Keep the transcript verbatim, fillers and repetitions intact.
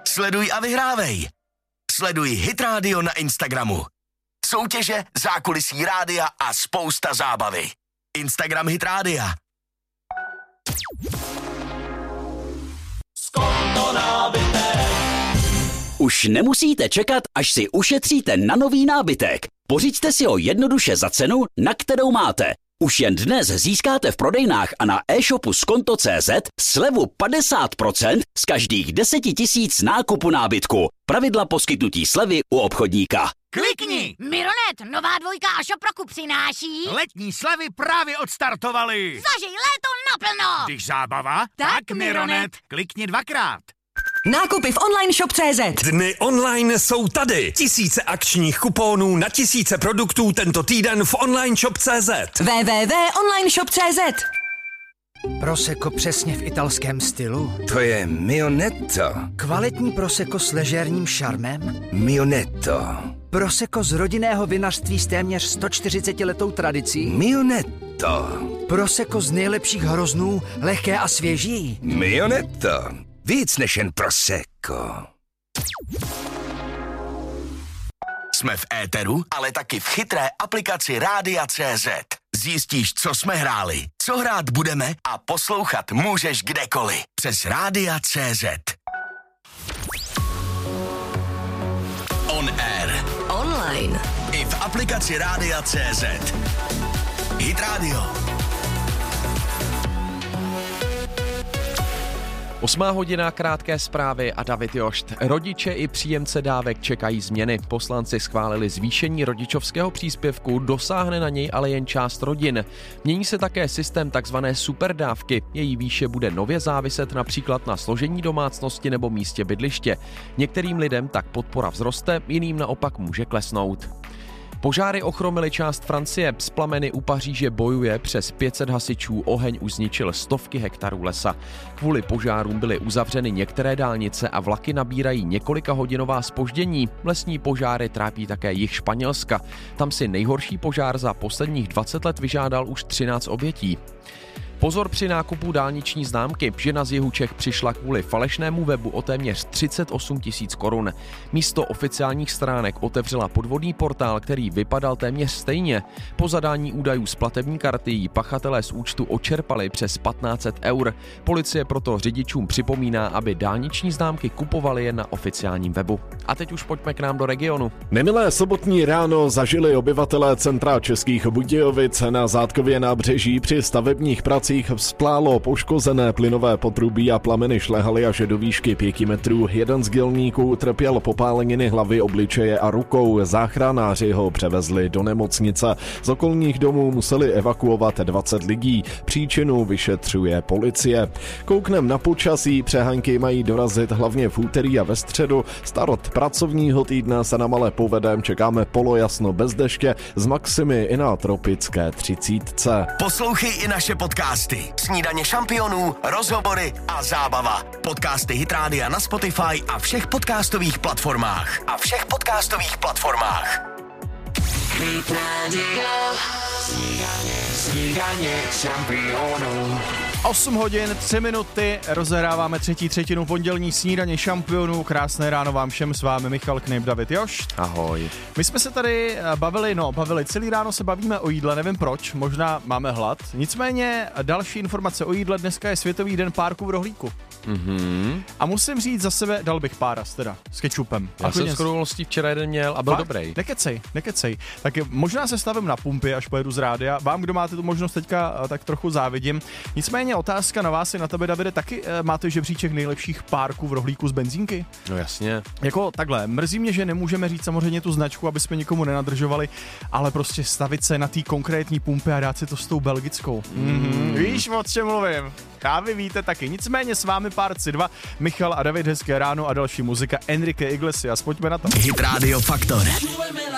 Sleduj a vyhrávej. Sleduj Hit Radio na Instagramu. Soutěže, zákulisí rádia a spousta zábavy. Instagram Hit Rádia. Skonto nábytek. Už nemusíte čekat, až si ušetříte na nový nábytek. Pořiďte si ho jednoduše za cenu, na kterou máte. Už jen dnes získáte v prodejnách a na e-shopu skonto tečka cé zet slevu padesát procent z každých deset tisíc nákupu nábytku. Pravidla poskytnutí slevy u obchodníka. Klikni! Mironet, nová dvojka a Šoproku přináší... Letní slevy právě odstartovaly. Zažij léto naplno! Když zábava, Tak tak Mironet. Klikni dvakrát. Nákupy v online shop tečka cé zet. Dny online jsou tady. Tisíce akčních kuponů na tisíce produktů tento týden v online shop tečka cé zet. w w w tečka online shop tečka cé zet. Prosecco přesně v italském stylu. To je Mionetto. Kvalitní prosecco s ležérním šarmem. Mionetto. Prosecco z rodinného vinařství s téměř sto čtyřiceti letou tradicí. Mionetto. Prosecco z nejlepších hroznů, lehké a svěží. Mionetto. Víc než jen Prosecco. Jsme v éteru, ale taky v chytré aplikaci Rádia tečka cé zet. Zjistíš, co jsme hráli, co hrát budeme a poslouchat můžeš kdekoliv. Přes Rádia tečka cé zet. On air. Online. I v aplikaci Rádia tečka cé zet. Hit Radio. Osmá hodina, krátké zprávy a David Jošt. Rodiče i příjemce dávek čekají změny. Poslanci schválili zvýšení rodičovského příspěvku, dosáhne na něj ale jen část rodin. Mění se také systém takzvané superdávky. Její výše bude nově záviset například na složení domácnosti nebo místě bydliště. Některým lidem tak podpora vzroste, jiným naopak může klesnout. Požáry ochromily část Francie, s plameny u Paříže bojuje přes pět set hasičů, oheň už zničil stovky hektarů lesa. Kvůli požárům byly uzavřeny některé dálnice a vlaky nabírají několika hodinová zpoždění. Lesní požáry trápí také jih Španělska. Tam si nejhorší požár za posledních dvacet let vyžádal už třináct obětí. Pozor při nákupu dálniční známky. Žena z jihu Čech přišla kvůli falešnému webu o téměř třicet osm tisíc korun. Místo oficiálních stránek otevřela podvodný portál, který vypadal téměř stejně. Po zadání údajů z platební karty jí pachatelé z účtu očerpali přes patnáct set eur. Policie proto řidičům připomíná, aby dálniční známky kupovali jen na oficiálním webu. A teď už pojďme k nám do regionu. Nemilé sobotní ráno zažili obyvatelé centra Českých Budějovic. Na Zátkově nábřeží při stavebních pracích vzplálo poškozené plynové potrubí a plameny šlehaly až do výšky pěti metrů. Jeden z dělníků trpěl popáleniny hlavy, obličeje a rukou. Záchranáři ho převezli do nemocnice. Z okolních domů museli evakuovat dvacet lidí. Příčinu vyšetřuje policie. Kouknem na počasí, přehánky mají dorazit hlavně v úterý a ve středu. Start pracovního týdne se na malé povedem čekáme polojasno bez deště z maximy i na tropické třicítce. Poslouchej i naše podcasty. Snídaně šampionů, rozhovory a zábava. Podcasty Hit Rádia na Spotify a všech podcastových platformách. A všech podcastových platformách. Hit Radio. Snídaně, snídaně šampionů. osm hodin, tři minuty, rozehráváme třetí třetinu pondělní snídaně šampionů. Krásné ráno vám všem, s vámi Michal Knip, David Jošt. Ahoj. My jsme se tady bavili, no bavili, celý ráno se bavíme o jídle, nevím proč, možná máme hlad. Nicméně další informace o jídle, dneska je Světový den párku v rohlíku. Mm-hmm. A musím říct za sebe, dal bych páras teda, s kečupem. Já jsem shodou okolností včera jeden měl a byl Fakt? dobrý. Nekecej, nekecej. Tak možná se stavím na pumpy, až pojedu z rádia. Vám, kdo máte tu možnost teďka, tak trochu závidím. Nicméně otázka na vás i na tebe, Davide, taky máte žebříček nejlepších párků v rohlíku z benzínky? No jasně. Jako takhle, mrzí mě, že nemůžeme říct samozřejmě tu značku, aby jsme nikomu nenadržovali, ale prostě stavit se na té konkrétní pumpě a dát si to s tou belgickou. Mm-hmm. Víš, o čem mluvím? A vy víte taky. Nicméně s vámi párci dva, Michal a David, hezké ráno a další muzika Enrique Iglesias. Pojďme na to. Hit Radio Faktor.